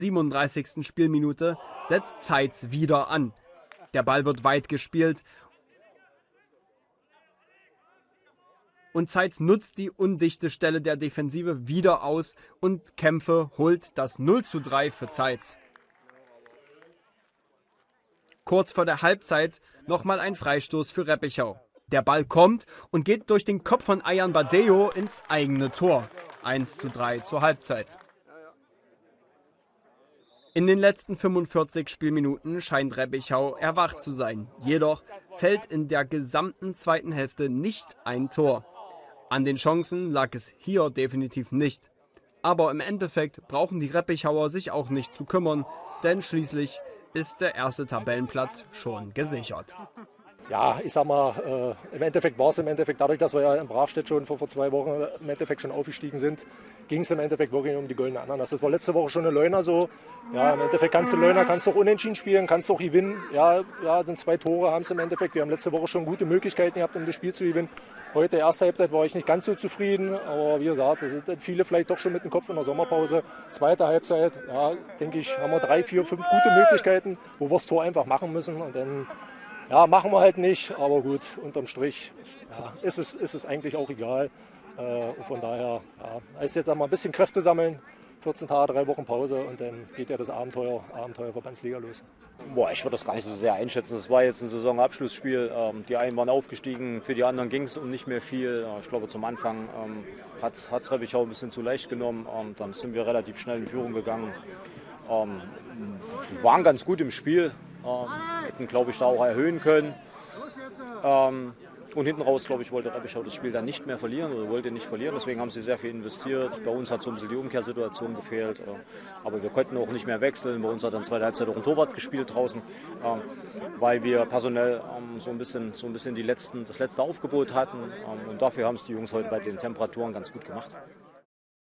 37. Spielminute setzt Zeitz wieder an. Der Ball wird weit gespielt und Zeitz nutzt die undichte Stelle der Defensive wieder aus und Kämpfe holt das 0:3 für Zeitz. Kurz vor der Halbzeit nochmal ein Freistoß für Reppichau. Der Ball kommt und geht durch den Kopf von Ayan Badeo ins eigene Tor. 1:3 zur Halbzeit. In den letzten 45 Spielminuten scheint Reppichau erwacht zu sein. Jedoch fällt in der gesamten zweiten Hälfte nicht ein Tor. An den Chancen lag es hier definitiv nicht. Aber im Endeffekt brauchen die Reppichauer sich auch nicht zu kümmern, denn schließlich ist der erste Tabellenplatz schon gesichert. Ja, ich sag mal, im Endeffekt war es dadurch, dass wir ja in Brachstedt schon vor 2 Wochen im Endeffekt schon aufgestiegen sind, ging es im Endeffekt wirklich um die goldene Ananas. Das war letzte Woche schon eine Leuner so. Ja, im Endeffekt kannst du auch unentschieden spielen, kannst du auch gewinnen. Ja, sind 2 Tore, haben es im Endeffekt. Wir haben letzte Woche schon gute Möglichkeiten gehabt, um das Spiel zu gewinnen. Heute, erste Halbzeit, war ich nicht ganz so zufrieden, aber wie gesagt, das sind viele vielleicht doch schon mit dem Kopf in der Sommerpause. Zweite Halbzeit, ja, denke ich, haben wir 3, 4, 5 gute Möglichkeiten, wo wir das Tor einfach machen müssen. Und dann ja, machen wir halt nicht, aber gut, unterm Strich ja, ist es eigentlich auch egal. Und von daher heißt jetzt einmal ein bisschen Kräfte sammeln, 14 Tage, 3 Wochen Pause und dann geht ja das Abenteuer Verbandsliga los. Ich würde das gar nicht so sehr einschätzen. Es war jetzt ein Saisonabschlussspiel. Die einen waren aufgestiegen, für die anderen ging es um nicht mehr viel. Ich glaube, zum Anfang hat es Reppichau ein bisschen zu leicht genommen. Dann sind wir relativ schnell in Führung gegangen. Waren ganz gut im Spiel. Hätten, glaube ich, da auch erhöhen können. Und hinten raus, glaube ich, wollte Reppichau das Spiel dann nicht mehr verlieren oder wollte nicht verlieren. Deswegen haben sie sehr viel investiert. Bei uns hat so ein bisschen die Umkehrsituation gefehlt. Aber wir konnten auch nicht mehr wechseln. Bei uns hat dann zweite Halbzeit auch ein Torwart gespielt draußen, weil wir personell so ein bisschen das letzte Aufgebot hatten. Und dafür haben es die Jungs heute bei den Temperaturen ganz gut gemacht.